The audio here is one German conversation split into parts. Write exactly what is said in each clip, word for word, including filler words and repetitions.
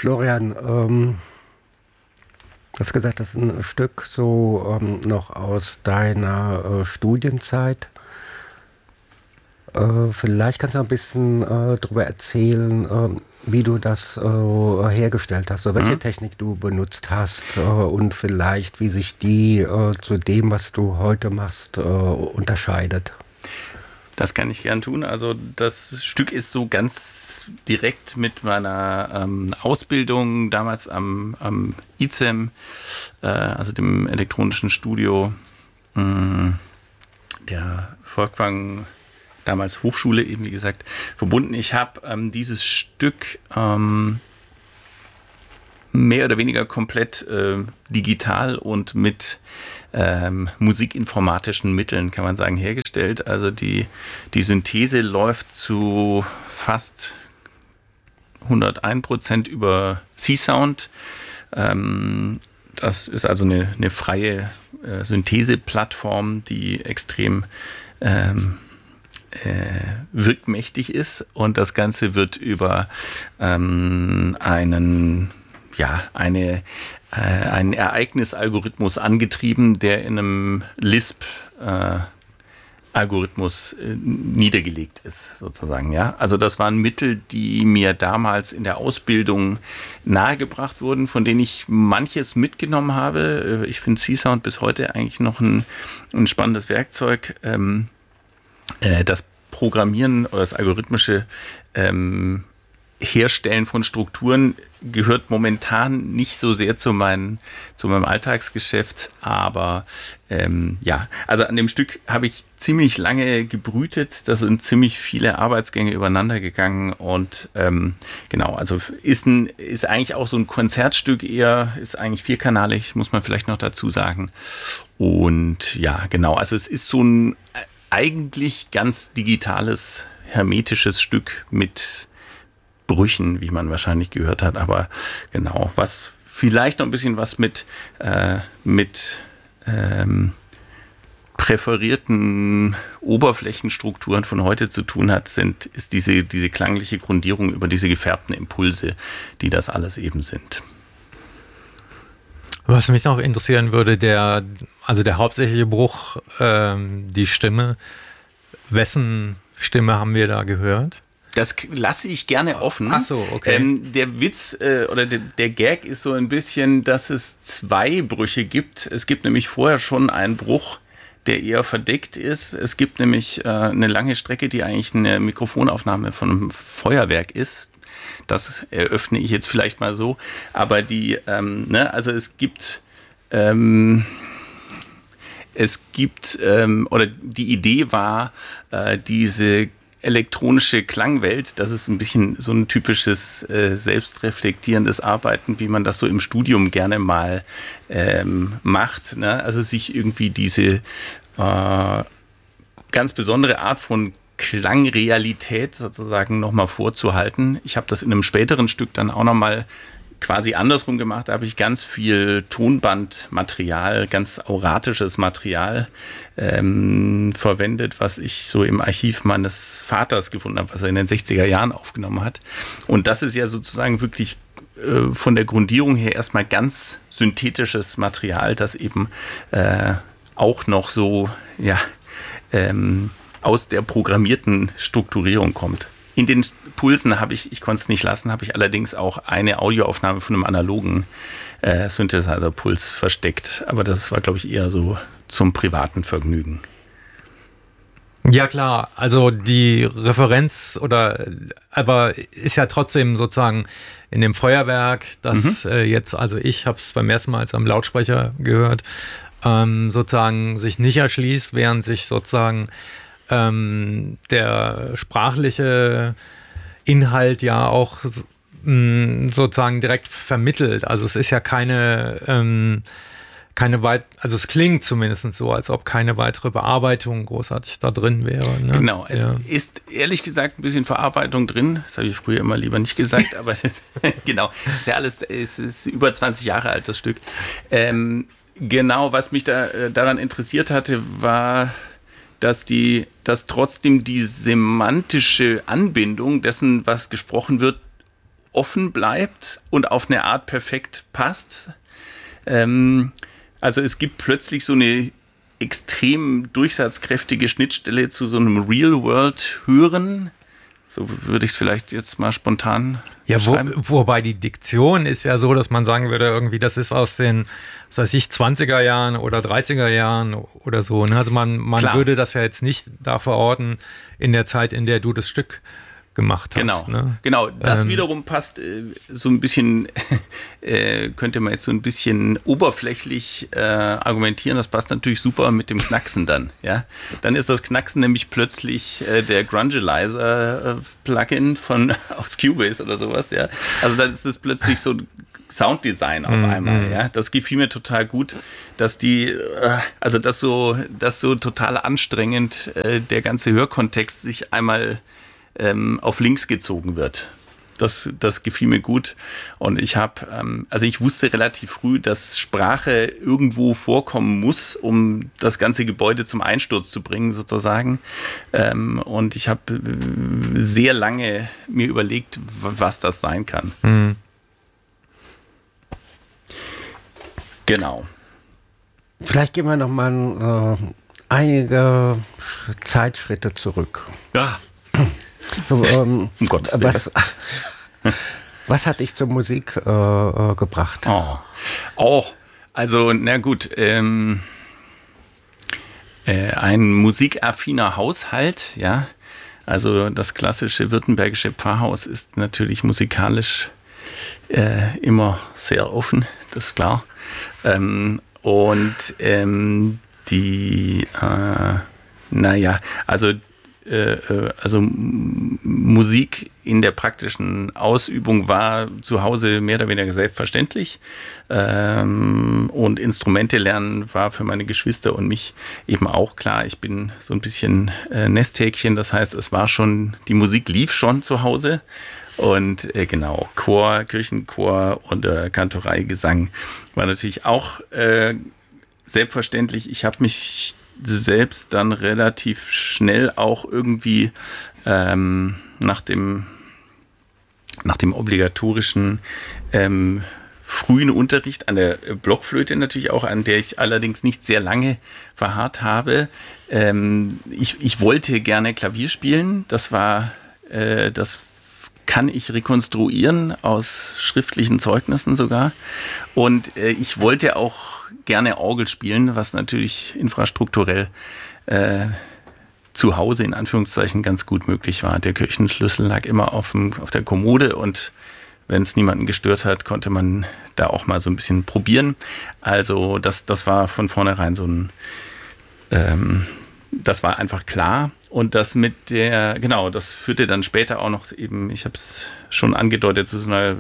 Florian, ähm, du hast gesagt, das ist ein Stück so ähm, noch aus deiner äh, Studienzeit. Äh, vielleicht kannst du ein bisschen äh, darüber erzählen, äh, wie du das äh, hergestellt hast, so welche Mhm. Technik du benutzt hast äh, und vielleicht wie sich die äh, zu dem, was du heute machst, äh, unterscheidet. Das kann ich gern tun. Also das Stück ist so ganz direkt mit meiner ähm, Ausbildung damals am, am I Z E M, äh, also dem elektronischen Studio mh, der Folkwang, damals Hochschule eben wie gesagt, verbunden. Ich habe ähm, dieses Stück ähm, mehr oder weniger komplett äh, digital und mit ähm, musikinformatischen Mitteln, kann man sagen, hergestellt. Also die, die Synthese läuft zu fast hunderteins Prozent über C-Sound. Ähm, das ist also eine, eine freie äh, Syntheseplattform, die extrem ähm, äh, wirkmächtig ist. Und das Ganze wird über ähm, einen ja, eine, äh, einen Ereignisalgorithmus angetrieben, der in einem Lisp-Algorithmus äh, äh, niedergelegt ist, sozusagen. Ja? Also das waren Mittel, die mir damals in der Ausbildung nahegebracht wurden, von denen ich manches mitgenommen habe. Ich finde C-Sound bis heute eigentlich noch ein, ein spannendes Werkzeug. Ähm, äh, das Programmieren oder das algorithmische ähm, Herstellen von Strukturen gehört momentan nicht so sehr zu, mein, zu meinem Alltagsgeschäft, aber ähm, ja, also an dem Stück habe ich ziemlich lange gebrütet, da sind ziemlich viele Arbeitsgänge übereinander gegangen und ähm, genau, also ist, ein, ist eigentlich auch so ein Konzertstück eher, ist eigentlich vierkanalig, muss man vielleicht noch dazu sagen und ja, genau, also es ist so ein eigentlich ganz digitales, hermetisches Stück mit Brüchen, wie man wahrscheinlich gehört hat, aber genau, was vielleicht noch ein bisschen was mit, äh, mit ähm, präferierten Oberflächenstrukturen von heute zu tun hat, sind, ist diese, diese klangliche Grundierung über diese gefärbten Impulse, die das alles eben sind. Was mich noch interessieren würde, der, also der hauptsächliche Bruch, ähm, die Stimme, wessen Stimme haben wir da gehört? Das lasse ich gerne offen. Ach so, okay. Ähm, der Witz äh, oder der, der Gag ist so ein bisschen, dass es zwei Brüche gibt. Es gibt nämlich vorher schon einen Bruch, der eher verdeckt ist. Es gibt nämlich äh, eine lange Strecke, die eigentlich eine Mikrofonaufnahme von einem Feuerwerk ist. Das eröffne ich jetzt vielleicht mal so. Aber die, ähm, ne, also es gibt, ähm, es gibt, ähm, oder die Idee war, äh, diese elektronische Klangwelt, das ist ein bisschen so ein typisches äh, selbstreflektierendes Arbeiten, wie man das so im Studium gerne mal ähm, macht. Ne? Also sich irgendwie diese äh, ganz besondere Art von Klangrealität sozusagen nochmal vorzuhalten. Ich habe das in einem späteren Stück dann auch nochmal quasi andersrum gemacht. Da habe ich ganz viel Tonbandmaterial, ganz auratisches Material ähm, verwendet, was ich so im Archiv meines Vaters gefunden habe, was er in den sechziger Jahren aufgenommen hat. Und das ist ja sozusagen wirklich äh, von der Grundierung her erstmal ganz synthetisches Material, das eben äh, auch noch so ja ähm, aus der programmierten Strukturierung kommt. In den Pulsen habe ich, ich konnte es nicht lassen, habe ich allerdings auch eine Audioaufnahme von einem analogen äh, Synthesizer-Puls versteckt. Aber das war, glaube ich, eher so zum privaten Vergnügen. Ja klar, also die Referenz oder aber ist ja trotzdem sozusagen in dem Feuerwerk, das mhm. äh, jetzt, also ich habe es beim ersten Mal als am Lautsprecher gehört, ähm, sozusagen sich nicht erschließt, während sich sozusagen ähm, der sprachliche Inhalt ja auch mh, sozusagen direkt vermittelt. Also es ist ja keine ähm, keine weit, also es klingt zumindest so, als ob keine weitere Bearbeitung großartig da drin wäre. Ne? Genau, es ja. ist ehrlich gesagt ein bisschen Verarbeitung drin. Das habe ich früher immer lieber nicht gesagt, aber das, genau, ist ja alles, es ist über zwanzig Jahre alt, das Stück. Ähm, genau, was mich da äh, daran interessiert hatte, war, dass die, dass trotzdem die semantische Anbindung dessen, was gesprochen wird, offen bleibt und auf eine Art perfekt passt. Ähm, also es gibt plötzlich so eine extrem durchsatzkräftige Schnittstelle zu so einem Real-World-Hören. So würde ich es vielleicht jetzt mal spontan Ja, wo, schreiben. wobei die Diktion ist ja so, dass man sagen würde, irgendwie, das ist aus den, was weiß ich, zwanziger Jahren oder dreißiger Jahren oder so. Ne? Also man, man Klar. würde das ja jetzt nicht da verorten in der Zeit, in der du das Stück gemacht hast. Genau, Ne? genau. Das Ähm, wiederum passt äh, so ein bisschen, äh, könnte man jetzt so ein bisschen oberflächlich äh, argumentieren. Das passt natürlich super mit dem Knacksen dann. Ja, dann ist das Knacksen nämlich plötzlich äh, der Grungelizer-Plugin von aus Cubase oder sowas. Ja, also dann ist es plötzlich so ein Sounddesign auf einmal. Ja, das gefiel mir total gut, dass die, äh, also das so, das so total anstrengend äh, der ganze Hörkontext sich einmal Ähm, auf links gezogen wird. Das, das gefiel mir gut. Und ich habe, ähm, also ich wusste relativ früh, dass Sprache irgendwo vorkommen muss, um das ganze Gebäude zum Einsturz zu bringen, sozusagen. Ähm, und ich habe äh, sehr lange mir überlegt, w- was das sein kann. Mhm. Genau. Vielleicht gehen wir noch mal äh, einige Sch- Zeitschritte zurück. Ja. So, ähm, Um Gottes Willen. was, was hat dich zur Musik äh, äh, gebracht? Oh. Auch. Also, na gut, ähm, äh, ein musikaffiner Haushalt, ja. Also das klassische württembergische Pfarrhaus ist natürlich musikalisch äh, immer sehr offen, das ist klar. Ähm, und ähm, die, äh, naja, also also M- Musik in der praktischen Ausübung war zu Hause mehr oder weniger selbstverständlich. Ähm, und Instrumente lernen war für meine Geschwister und mich eben auch klar. Ich bin so ein bisschen äh, Nesthäkchen, das heißt, es war schon, die Musik lief schon zu Hause. Und äh, genau, Chor, Kirchenchor und äh, Kantorei, Gesang war natürlich auch äh, selbstverständlich. Ich habe mich selbst dann relativ schnell auch irgendwie ähm, nach dem nach dem obligatorischen ähm, frühen Unterricht an der Blockflöte natürlich auch, an der ich allerdings nicht sehr lange verharrt habe. Ähm, ich, ich wollte gerne Klavier spielen. Das war, äh, das kann ich rekonstruieren aus schriftlichen Zeugnissen sogar. Und äh, ich wollte auch gerne Orgel spielen, was natürlich infrastrukturell äh, zu Hause in Anführungszeichen ganz gut möglich war. Der Kirchenschlüssel lag immer auf, dem, auf der Kommode und wenn es niemanden gestört hat, konnte man da auch mal so ein bisschen probieren. Also das, das war von vornherein so ein, ähm, das war einfach klar. Und das mit der, genau, das führte dann später auch noch eben, ich habe es schon angedeutet, zu so einer,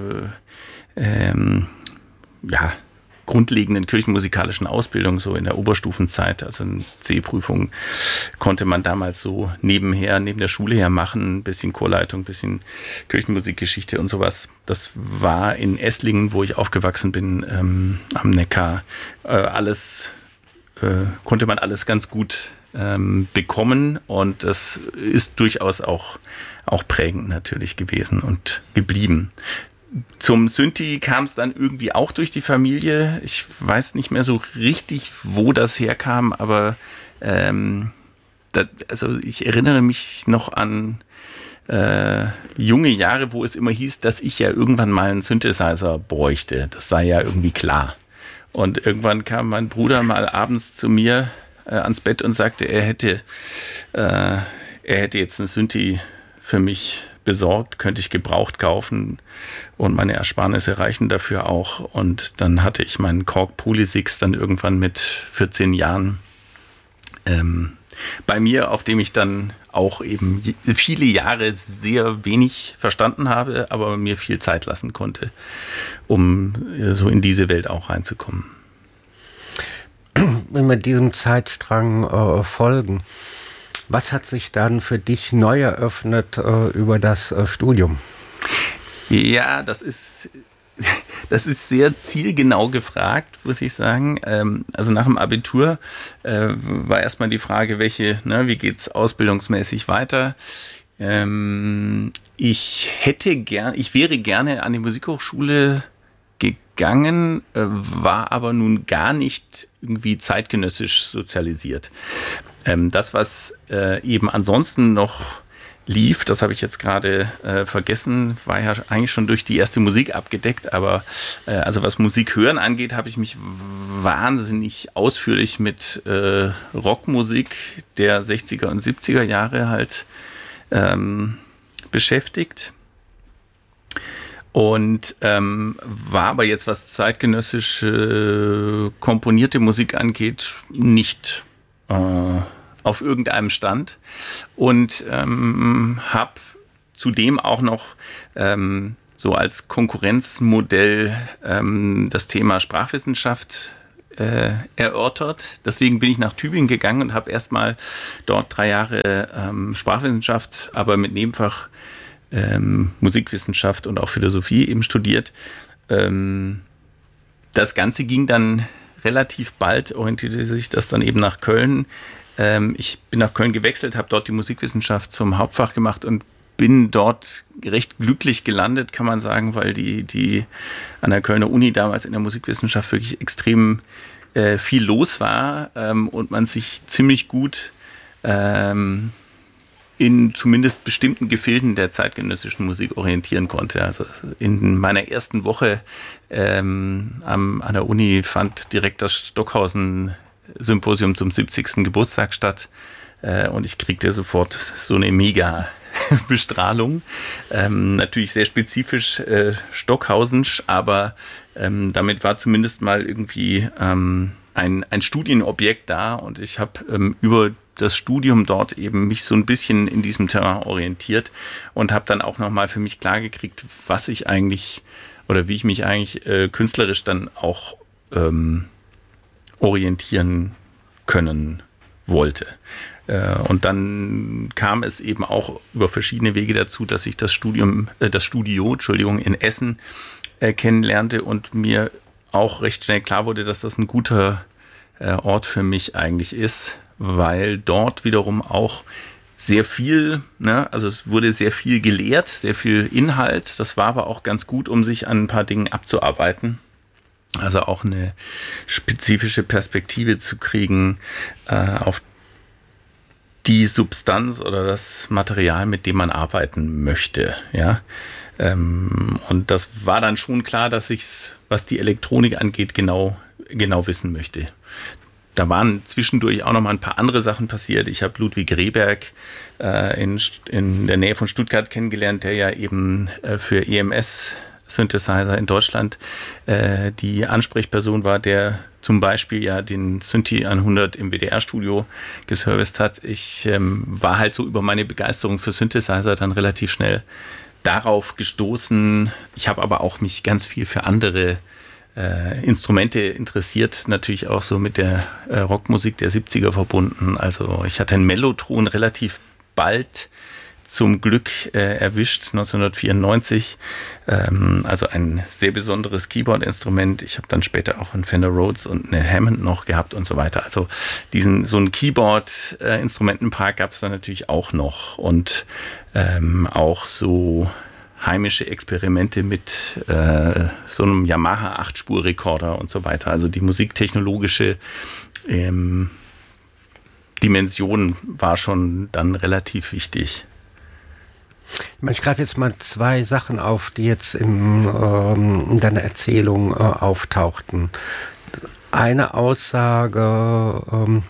ähm, ja, grundlegenden kirchenmusikalischen Ausbildung, so in der Oberstufenzeit, also eine C-Prüfung konnte man damals so nebenher, neben der Schule her machen, ein bisschen Chorleitung, ein bisschen Kirchenmusikgeschichte und sowas. Das war in Esslingen, wo ich aufgewachsen bin, ähm, am Neckar, äh, alles, äh, konnte man alles ganz gut ähm, bekommen und das ist durchaus auch, auch prägend natürlich gewesen und geblieben. Zum Synthi kam es dann irgendwie auch durch die Familie. Ich weiß nicht mehr so richtig, wo das herkam, aber ähm, das, also ich erinnere mich noch an äh, junge Jahre, wo es immer hieß, dass ich ja irgendwann mal einen Synthesizer bräuchte. Das sei ja irgendwie klar. Und irgendwann kam mein Bruder mal abends zu mir äh, ans Bett und sagte, er hätte, äh, er hätte jetzt einen Synthi für mich besorgt, könnte ich gebraucht kaufen und meine Ersparnisse reichen dafür auch. Und dann hatte ich meinen Korg Polysix dann irgendwann mit vierzehn Jahren ähm, bei mir, auf dem ich dann auch eben viele Jahre sehr wenig verstanden habe, aber mir viel Zeit lassen konnte, um so in diese Welt auch reinzukommen. Wenn wir diesem Zeitstrang äh, folgen, was hat sich dann für dich neu eröffnet äh, über das äh, Studium? Ja, das ist, das ist sehr zielgenau gefragt, muss ich sagen. Ähm, also nach dem Abitur äh, war erstmal die Frage, welche, ne, wie geht's ausbildungsmäßig weiter? Ähm, ich hätte gern, ich wäre gerne an die Musikhochschule gegangen, äh, war aber nun gar nicht irgendwie zeitgenössisch sozialisiert. Ähm, das, was äh, eben ansonsten noch lief, das habe ich jetzt gerade äh, vergessen, war ja eigentlich schon durch die erste Musik abgedeckt, aber äh, also was Musik hören angeht, habe ich mich wahnsinnig ausführlich mit äh, Rockmusik der sechziger und siebziger Jahre halt ähm, beschäftigt. Und ähm, war aber jetzt, was zeitgenössische äh, komponierte Musik angeht, nicht äh, auf irgendeinem Stand. Und ähm, habe zudem auch noch ähm, so als Konkurrenzmodell ähm, das Thema Sprachwissenschaft äh, erörtert. Deswegen bin ich nach Tübingen gegangen und habe erstmal dort drei Jahre ähm, Sprachwissenschaft, aber mit Nebenfach Ähm, Musikwissenschaft und auch Philosophie eben studiert. Ähm, das Ganze ging dann relativ bald, orientierte sich das dann eben nach Köln. Ähm, ich bin nach Köln gewechselt, habe dort die Musikwissenschaft zum Hauptfach gemacht und bin dort recht glücklich gelandet, kann man sagen, weil die, die an der Kölner Uni damals in der Musikwissenschaft wirklich extrem äh, viel los war ähm, und man sich ziemlich gut ähm, in zumindest bestimmten Gefilden der zeitgenössischen Musik orientieren konnte. Also in meiner ersten Woche ähm, am, an der Uni fand direkt das Stockhausen-Symposium zum siebzigsten Geburtstag statt äh, und ich kriegte sofort so eine mega Bestrahlung. Ähm, natürlich sehr spezifisch äh, Stockhausensch, aber ähm, damit war zumindest mal irgendwie ähm, ein, ein Studienobjekt da und ich habe ähm, über das Studium dort eben mich so ein bisschen in diesem Terrain orientiert und habe dann auch nochmal für mich klargekriegt, was ich eigentlich oder wie ich mich eigentlich äh, künstlerisch dann auch ähm, orientieren können wollte. Äh, und dann kam es eben auch über verschiedene Wege dazu, dass ich das Studium, äh, das Studio, Entschuldigung, in Essen äh, kennenlernte und mir auch recht schnell klar wurde, dass das ein guter äh, Ort für mich eigentlich ist, weil dort wiederum auch sehr viel, ne, also es wurde sehr viel gelehrt, sehr viel Inhalt. Das war aber auch ganz gut, um sich an ein paar Dingen abzuarbeiten. Also auch eine spezifische Perspektive zu kriegen äh, auf die Substanz oder das Material, mit dem man arbeiten möchte. Ja, ähm, und das war dann schon klar, dass ich es, was die Elektronik angeht, genau, genau wissen möchte. Da waren zwischendurch auch noch mal ein paar andere Sachen passiert. Ich habe Ludwig Rehberg äh, in, in der Nähe von Stuttgart kennengelernt, der ja eben äh, für E M S-Synthesizer in Deutschland äh, die Ansprechperson war, der zum Beispiel ja den Synthi hundert im W D R-Studio geserviced hat. Ich ähm, war halt so über meine Begeisterung für Synthesizer dann relativ schnell darauf gestoßen. Ich habe aber auch mich ganz viel für andere Äh, Instrumente interessiert, natürlich auch so mit der äh, Rockmusik der siebziger verbunden. Also ich hatte ein Mellotron relativ bald zum Glück äh, erwischt, neunzehnhundertvierundneunzig. Ähm, also ein sehr besonderes Keyboard-Instrument. Ich habe dann später auch einen Fender Rhodes und eine Hammond noch gehabt und so weiter. Also diesen so einen Keyboard-Instrumentenpark gab es dann natürlich auch noch und ähm, auch so heimische Experimente mit äh, so einem Yamaha acht-Spur-Rekorder und so weiter. Also die musiktechnologische ähm, Dimension war schon dann relativ wichtig. Ich greife jetzt mal zwei Sachen auf, die jetzt in, ähm, in deiner Erzählung äh, auftauchten. Eine Aussage, ähm,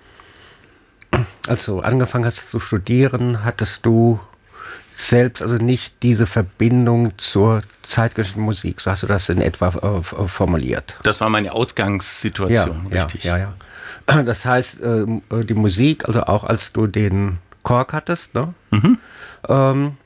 als du angefangen hast zu studieren, hattest du selbst also nicht diese Verbindung zur zeitgenössischen Musik, so hast du das in etwa äh, formuliert. Das war meine Ausgangssituation, ja, richtig. Ja, ja, ja. Das heißt, äh, die Musik, also auch als du den Korg hattest, ne? Mhm. Ähm,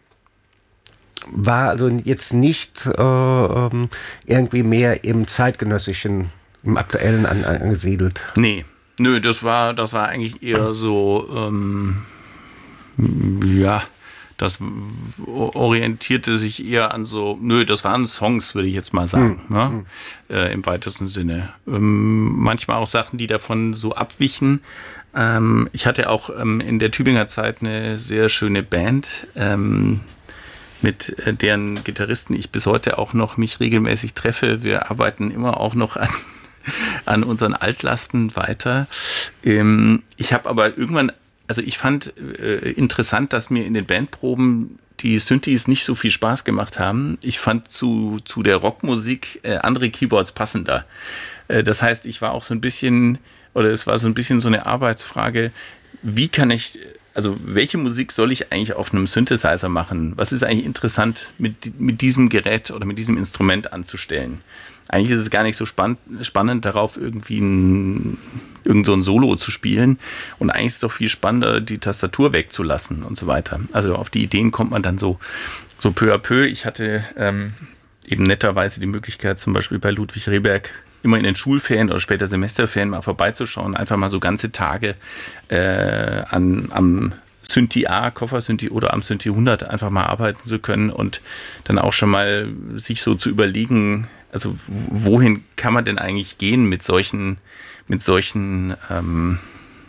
war also jetzt nicht äh, ähm, irgendwie mehr im zeitgenössischen, im aktuellen an, angesiedelt. Nee, nö, das war, das war eigentlich eher so, ähm, ja, das orientierte sich eher an so, nö, das waren Songs, würde ich jetzt mal sagen, hm. ne? hm. Äh, im weitesten Sinne. Ähm, manchmal auch Sachen, die davon so abwichen. Ähm, ich hatte auch ähm, in der Tübinger Zeit eine sehr schöne Band, ähm, mit äh, deren Gitarristen ich bis heute auch noch mich regelmäßig treffe. Wir arbeiten immer auch noch an, an unseren Altlasten weiter. Ähm, ich habe aber irgendwann Also ich fand äh, interessant, dass mir in den Bandproben die Synthes nicht so viel Spaß gemacht haben. Ich fand zu, zu der Rockmusik äh, andere Keyboards passender. Äh, das heißt, ich war auch so ein bisschen, oder es war so ein bisschen so eine Arbeitsfrage, wie kann ich, also welche Musik soll ich eigentlich auf einem Synthesizer machen? Was ist eigentlich interessant mit, mit diesem Gerät oder mit diesem Instrument anzustellen? Eigentlich ist es gar nicht so spann- spannend, darauf irgendwie ein, irgend so ein Solo zu spielen. Und eigentlich ist es doch viel spannender, die Tastatur wegzulassen und so weiter. Also auf die Ideen kommt man dann so, so peu à peu. Ich hatte ähm, eben netterweise die Möglichkeit, zum Beispiel bei Ludwig Rehberg immer in den Schulferien oder später Semesterferien mal vorbeizuschauen, einfach mal so ganze Tage äh, an, am Synthi A, Koffer Synthi oder am Synthi hundert einfach mal arbeiten zu können und dann auch schon mal sich so zu überlegen, also wohin kann man denn eigentlich gehen mit solchen, mit solchen, ähm,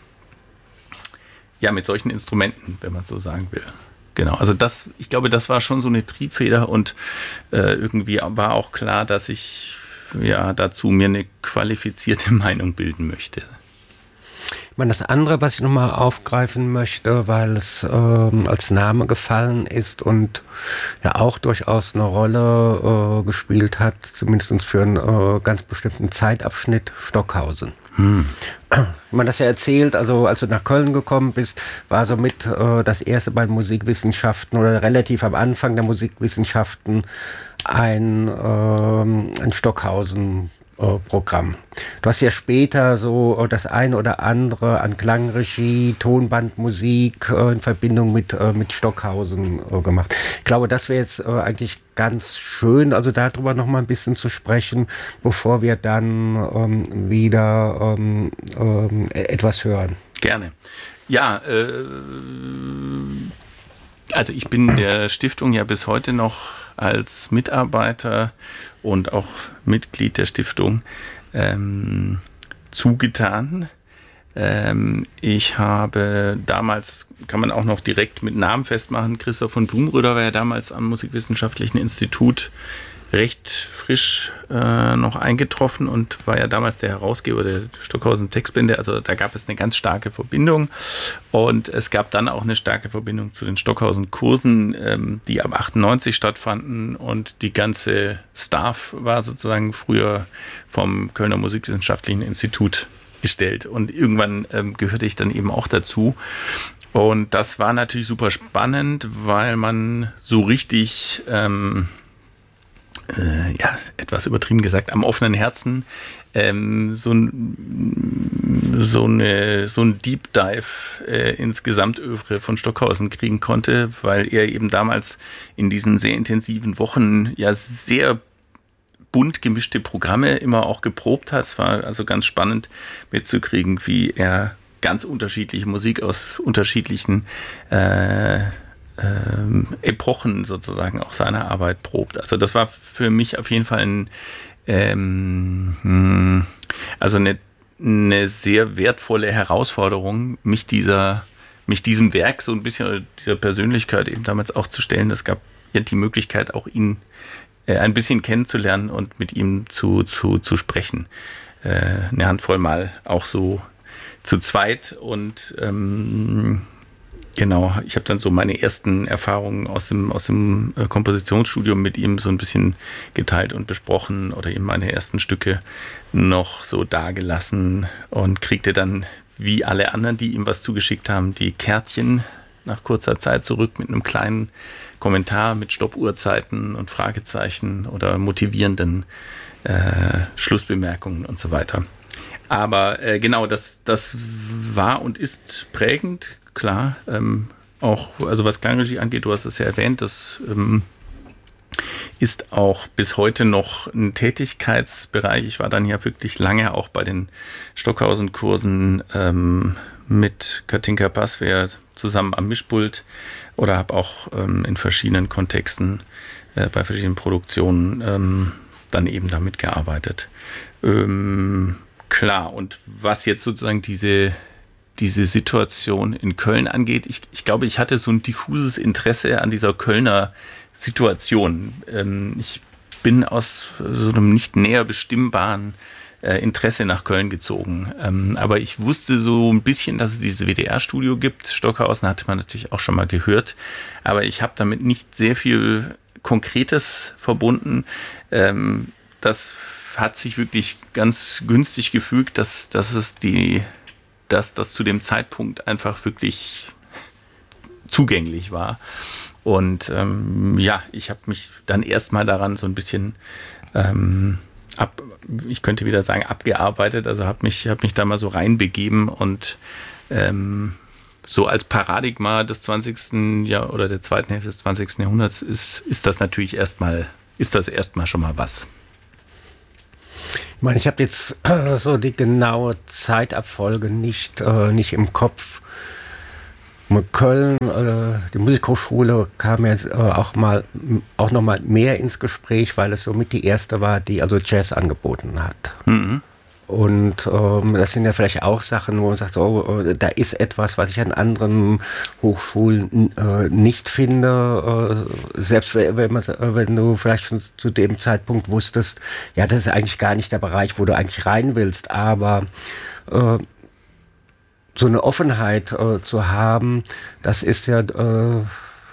ja, mit solchen Instrumenten, wenn man so sagen will. Genau, also das, ich glaube, das war schon so eine Triebfeder und äh, irgendwie war auch klar, dass ich ja dazu mir eine qualifizierte Meinung bilden möchte. Ich meine, das andere, was ich nochmal aufgreifen möchte, weil es ähm, als Name gefallen ist und ja auch durchaus eine Rolle äh, gespielt hat, zumindest für einen äh, ganz bestimmten Zeitabschnitt, Stockhausen. Hm. Man das ja erzählt, also als du nach Köln gekommen bist, war somit äh, das erste bei Musikwissenschaften oder relativ am Anfang der Musikwissenschaften ein, ähm, ein Stockhausen Programm. Du hast ja später so das ein oder andere an Klangregie, Tonbandmusik äh, in Verbindung mit, äh, mit Stockhausen äh, gemacht. Ich glaube, das wäre jetzt äh, eigentlich ganz schön, also darüber noch mal ein bisschen zu sprechen, bevor wir dann ähm, wieder ähm, ähm, etwas hören. Gerne. Ja, äh, also ich bin der Stiftung ja bis heute noch als Mitarbeiter und auch Mitglied der Stiftung ähm, zugetan. Ähm, ich habe damals, kann man auch noch direkt mit Namen festmachen, Christoph von Blumröder war ja damals am Musikwissenschaftlichen Institut recht frisch äh, noch eingetroffen und war ja damals der Herausgeber der Stockhausen Textbände. Also da gab es eine ganz starke Verbindung und es gab dann auch eine starke Verbindung zu den Stockhausen Kursen, ähm, die ab achtundneunzig stattfanden und die ganze Staff war sozusagen früher vom Kölner Musikwissenschaftlichen Institut gestellt und irgendwann ähm, gehörte ich dann eben auch dazu. Und das war natürlich super spannend, weil man so richtig ähm, Äh, ja, etwas übertrieben gesagt, am offenen Herzen ähm, so, ein, so, eine, so ein Deep Dive äh, ins Gesamtövre von Stockhausen kriegen konnte, weil er eben damals in diesen sehr intensiven Wochen ja sehr bunt gemischte Programme immer auch geprobt hat. Es war also ganz spannend mitzukriegen, wie er ganz unterschiedliche Musik aus unterschiedlichen äh, Ähm, Epochen sozusagen auch seiner Arbeit probt. Also das war für mich auf jeden Fall ein, ähm, also eine, eine sehr wertvolle Herausforderung, mich dieser, mich diesem Werk so ein bisschen, dieser Persönlichkeit eben damals auch zu stellen. Es gab ja die Möglichkeit, auch ihn äh, ein bisschen kennenzulernen und mit ihm zu, zu, zu sprechen. Äh, eine Handvoll Mal auch so zu zweit und ähm, genau, ich habe dann so meine ersten Erfahrungen aus dem, aus dem Kompositionsstudium mit ihm so ein bisschen geteilt und besprochen oder eben meine ersten Stücke noch so dagelassen und kriegte dann, wie alle anderen, die ihm was zugeschickt haben, die Kärtchen nach kurzer Zeit zurück mit einem kleinen Kommentar mit Stoppuhrzeiten und Fragezeichen oder motivierenden äh, Schlussbemerkungen und so weiter. Aber äh, genau, das, das war und ist prägend. Klar, ähm, auch, also was Klangregie angeht, du hast es ja erwähnt, das ähm, ist auch bis heute noch ein Tätigkeitsbereich. Ich war dann ja wirklich lange auch bei den Stockhausen-Kursen ähm, mit Katinka Passwehr zusammen am Mischpult oder habe auch ähm, in verschiedenen Kontexten äh, bei verschiedenen Produktionen ähm, dann eben damit gearbeitet. Ähm, klar, und was jetzt sozusagen diese, diese Situation in Köln angeht, ich, ich glaube, ich hatte so ein diffuses Interesse an dieser Kölner Situation. Ähm, ich bin aus so einem nicht näher bestimmbaren äh, Interesse nach Köln gezogen. Ähm, aber ich wusste so ein bisschen, dass es dieses W D R-Studio gibt. Stockhausen hatte man natürlich auch schon mal gehört. Aber ich habe damit nicht sehr viel Konkretes verbunden. Ähm, das hat sich wirklich ganz günstig gefügt, dass, dass es die, dass das zu dem Zeitpunkt einfach wirklich zugänglich war. Und ähm, ja, ich habe mich dann erstmal daran so ein bisschen, ähm, ab, ich könnte wieder sagen, abgearbeitet. Also habe mich, hab mich da mal so reinbegeben und ähm, so als Paradigma des zwanzigsten Jahr oder der zweiten Hälfte des zwanzigsten Jahrhunderts ist, ist das natürlich erstmal, ist das erstmal schon mal was. Ich meine, ich habe jetzt äh, so die genaue Zeitabfolge nicht, äh, nicht im Kopf. Mit Köln, äh, die Musikhochschule kam jetzt äh, auch mal auch noch mal mehr ins Gespräch, weil es somit die erste war, die also Jazz angeboten hat. Mhm. Und ähm, das sind ja vielleicht auch Sachen, wo man sagt, oh, da ist etwas, was ich an anderen Hochschulen äh, nicht finde. Äh, selbst wenn, man, wenn du vielleicht schon zu dem Zeitpunkt wusstest, ja, das ist eigentlich gar nicht der Bereich, wo du eigentlich rein willst, aber äh, so eine Offenheit äh, zu haben, das ist ja äh,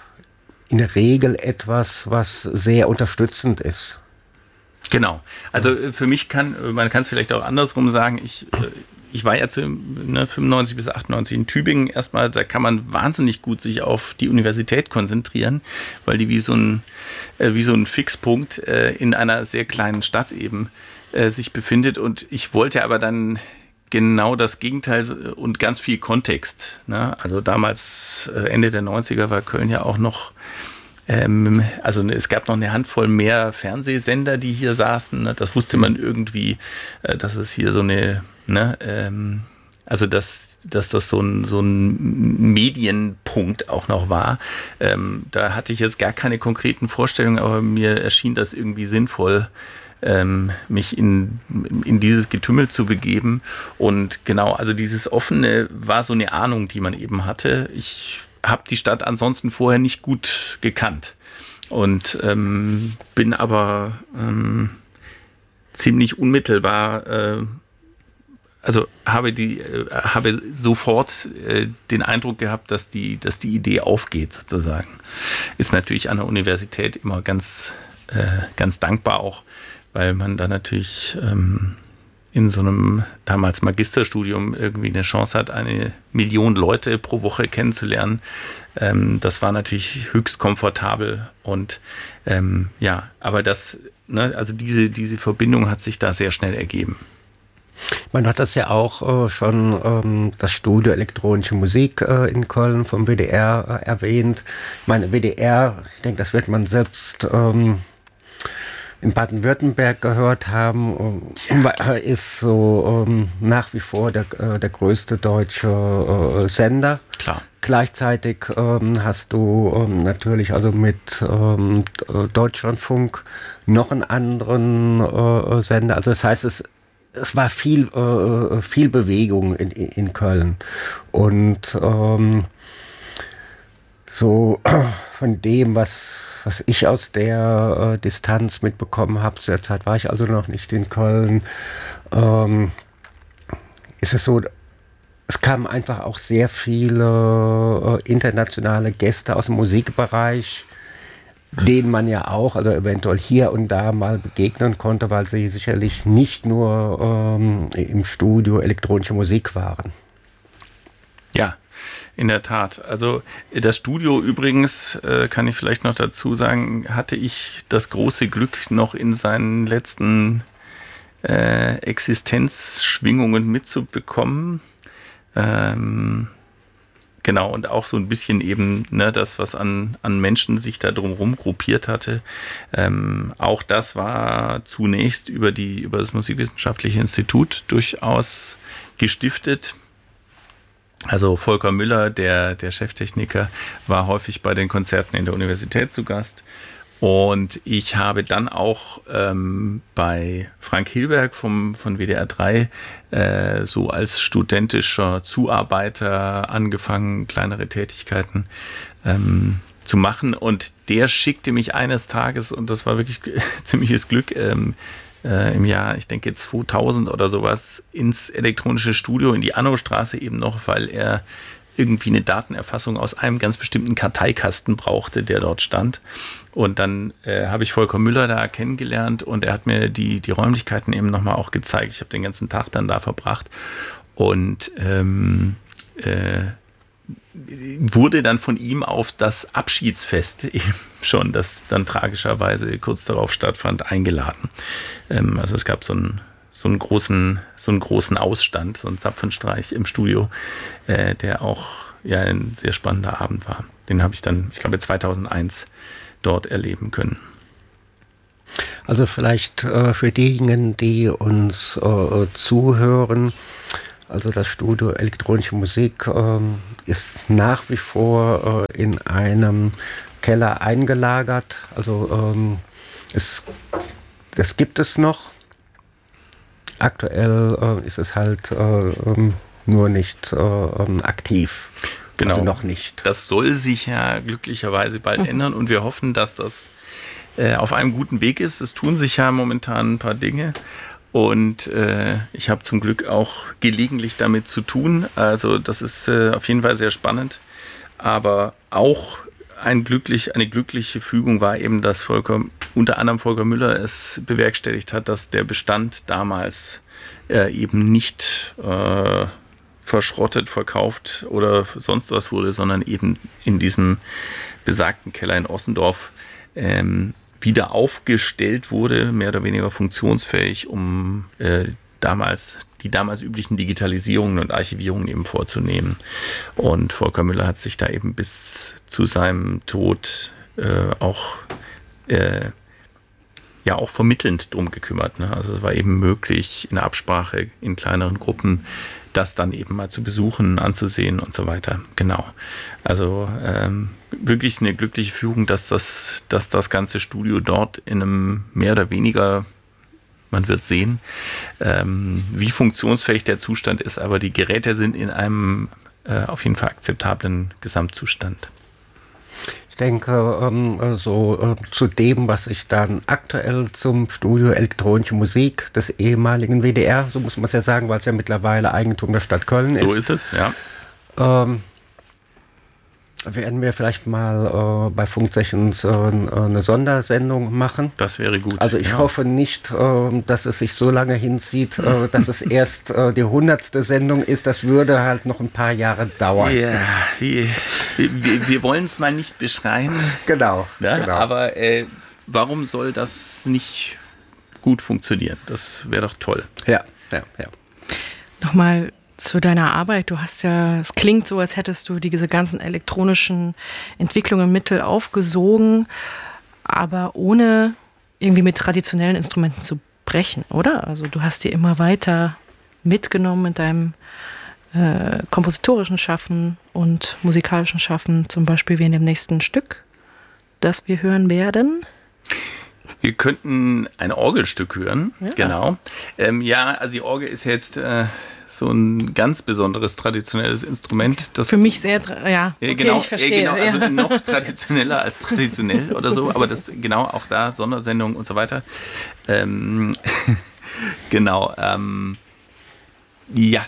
in der Regel etwas, was sehr unterstützend ist. Genau. Also für mich kann, man kann es vielleicht auch andersrum sagen, ich, ich war ja zu, ne, fünfundneunzig bis achtundneunzig in Tübingen erstmal, da kann man wahnsinnig gut sich auf die Universität konzentrieren, weil die wie so ein, äh, wie so ein Fixpunkt äh, in einer sehr kleinen Stadt eben äh, sich befindet, und ich wollte aber dann genau das Gegenteil und ganz viel Kontext. Ne? Also damals, Ende der neunziger, war Köln ja auch noch, ähm, also es gab noch eine Handvoll mehr Fernsehsender, die hier saßen. Ne? Das wusste man irgendwie, äh, dass es hier so eine, ne, ähm, also dass, dass das so ein, so ein Medienpunkt auch noch war. Ähm, da hatte ich jetzt gar keine konkreten Vorstellungen, aber mir erschien das irgendwie sinnvoll, Ähm, mich in, in dieses Getümmel zu begeben. Und genau, also dieses Offene war so eine Ahnung, die man eben hatte. Ich habe die Stadt ansonsten vorher nicht gut gekannt und ähm, bin aber ähm, ziemlich unmittelbar, äh, also habe die, äh, habe sofort äh, den Eindruck gehabt, dass die, dass die Idee aufgeht, sozusagen. Ist natürlich an der Universität immer ganz, äh, ganz dankbar auch, weil man da natürlich ähm, in so einem damals Magisterstudium irgendwie eine Chance hat, eine Million Leute pro Woche kennenzulernen. Ähm, das war natürlich höchst komfortabel und ähm, ja, aber das, ne, also diese, diese Verbindung hat sich da sehr schnell ergeben. Man hat das ja auch äh, schon ähm, das Studio Elektronische Musik äh, in Köln vom W D R äh, erwähnt. Ich meine, W D R, ich denke, das wird man selbst ähm, in Baden-Württemberg gehört haben, äh, ist so ähm, nach wie vor der, äh, der größte deutsche äh, Sender. Klar. Gleichzeitig ähm, hast du ähm, natürlich also mit ähm, Deutschlandfunk noch einen anderen äh, Sender. Also das heißt, es es war viel äh, viel Bewegung in, in Köln und ähm, so von dem, was was ich aus der äh, Distanz mitbekommen habe, zu der Zeit war ich also noch nicht in Köln, ähm, ist es so, es kamen einfach auch sehr viele äh, internationale Gäste aus dem Musikbereich, denen man ja auch, also eventuell hier und da mal begegnen konnte, weil sie sicherlich nicht nur ähm, im Studio elektronische Musik waren. Ja, in der Tat. Also das Studio übrigens, äh, kann ich vielleicht noch dazu sagen, hatte ich das große Glück, noch in seinen letzten äh, Existenzschwingungen mitzubekommen. Ähm, genau, und auch so ein bisschen eben, ne, das, was an, an Menschen sich da drumherum gruppiert hatte. Ähm, auch das war zunächst über, die, über das Musikwissenschaftliche Institut durchaus gestiftet. Also Volker Müller, der, der Cheftechniker, war häufig bei den Konzerten in der Universität zu Gast. Und ich habe dann auch ähm, bei Frank Hilberg vom, von W D R drei äh, so als studentischer Zuarbeiter angefangen, kleinere Tätigkeiten ähm, zu machen. Und der schickte mich eines Tages, und das war wirklich ziemliches Glück, ähm, äh, im Jahr, ich denke zweitausend oder sowas, ins elektronische Studio, in die Annostraße eben noch, weil er irgendwie eine Datenerfassung aus einem ganz bestimmten Karteikasten brauchte, der dort stand. Und dann äh, habe ich Volker Müller da kennengelernt und er hat mir die, die Räumlichkeiten eben nochmal auch gezeigt. Ich habe den ganzen Tag dann da verbracht und ähm, äh, wurde dann von ihm auf das Abschiedsfest eben schon, das dann tragischerweise kurz darauf stattfand, eingeladen. Ähm, also es gab so einen so einen großen, so einen großen Ausstand, so einen Zapfenstreich im Studio, äh, der auch ja ein sehr spannender Abend war. Den habe ich dann, ich glaube, zweitausendeins dort erleben können. Also vielleicht äh, für diejenigen, die uns äh, zuhören, also das Studio Elektronische Musik äh, ist nach wie vor äh, in einem Keller eingelagert. Also ähm, es, es gibt es noch. Aktuell äh, ist es halt äh, ähm, nur nicht äh, ähm, aktiv. Genau. Also noch nicht. Das soll sich ja glücklicherweise bald mhm. ändern und wir hoffen, dass das äh, auf einem guten Weg ist. Es tun sich ja momentan ein paar Dinge und äh, ich habe zum Glück auch gelegentlich damit zu tun. Also das ist äh, auf jeden Fall sehr spannend. Aber auch ein glücklich, eine glückliche Fügung war eben, dass Volker, unter anderem Volker Müller es bewerkstelligt hat, dass der Bestand damals äh, eben nicht äh, verschrottet, verkauft oder sonst was wurde, sondern eben in diesem besagten Keller in Ossendorf ähm, wieder aufgestellt wurde, mehr oder weniger funktionsfähig, um äh, damals die damals üblichen Digitalisierungen und Archivierungen eben vorzunehmen. Und Volker Müller hat sich da eben bis zu seinem Tod äh, auch äh, ja auch vermittelnd drum gekümmert. Ne? Also es war eben möglich, in der Absprache in kleineren Gruppen das dann eben mal zu besuchen, anzusehen und so weiter. Genau. Also ähm, wirklich eine glückliche Fügung, dass das, dass das ganze Studio dort in einem mehr oder weniger, man wird sehen, ähm, wie funktionsfähig der Zustand ist, aber die Geräte sind in einem äh, auf jeden Fall akzeptablen Gesamtzustand. Ich denke, ähm, so äh, zu dem, was ich dann aktuell zum Studio Elektronische Musik des ehemaligen W D R, so muss man es ja sagen, weil es ja mittlerweile Eigentum der Stadt Köln ist. So ist es, ja. Ähm, werden wir vielleicht mal äh, bei Funksessions äh, eine Sondersendung machen. Das wäre gut. Also ich ja. hoffe nicht, äh, dass es sich so lange hinzieht, äh, dass es erst äh, die hundertste Sendung ist. Das würde halt noch ein paar Jahre dauern. Ja, wir, wir, wir wollen es mal nicht beschreien. Genau. Ne? genau. Aber äh, warum soll das nicht gut funktionieren? Das wäre doch toll. Ja, ja, ja. Nochmal zu deiner Arbeit. Du hast ja, es klingt so, als hättest du diese ganzen elektronischen Entwicklungen Mittel aufgesogen, aber ohne irgendwie mit traditionellen Instrumenten zu brechen, oder? Also du hast dir immer weiter mitgenommen mit deinem äh, kompositorischen Schaffen und musikalischen Schaffen, zum Beispiel wie in dem nächsten Stück, das wir hören werden. Wir könnten ein Orgelstück hören, ja. genau. Ähm, ja, also die Orgel ist jetzt äh, so ein ganz besonderes traditionelles Instrument. Das für mich sehr, ja, okay, genau, ich verstehe. Genau, also ja. noch traditioneller als traditionell oder so, aber das genau auch da, Sondersendungen und so weiter. Ähm, genau, ähm, ja,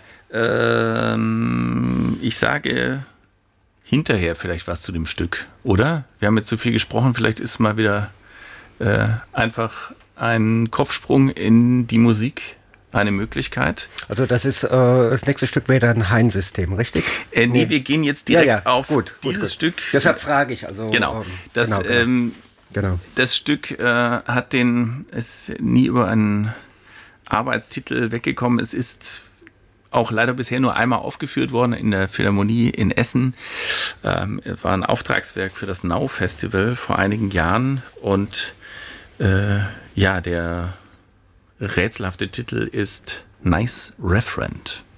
ähm, ich sage hinterher vielleicht was zu dem Stück, oder? Wir haben jetzt zu viel gesprochen, vielleicht ist mal wieder äh, einfach ein Kopfsprung in die Musik eine Möglichkeit. Also das ist, äh, das nächste Stück wäre dann ein Hein-System, richtig? Äh, nee, nee, wir gehen jetzt direkt ja, ja. auf gut, dieses gut. Stück. Deshalb frage ich. Also, genau. Ähm, Das, genau, genau. Ähm, genau. das Stück äh, hat den, ist nie über einen Arbeitstitel weggekommen. Es ist auch leider bisher nur einmal aufgeführt worden in der Philharmonie in Essen. Ähm, es war ein Auftragswerk für das Now-Festival vor einigen Jahren und äh, ja, der rätselhafte Titel ist Nice Referent.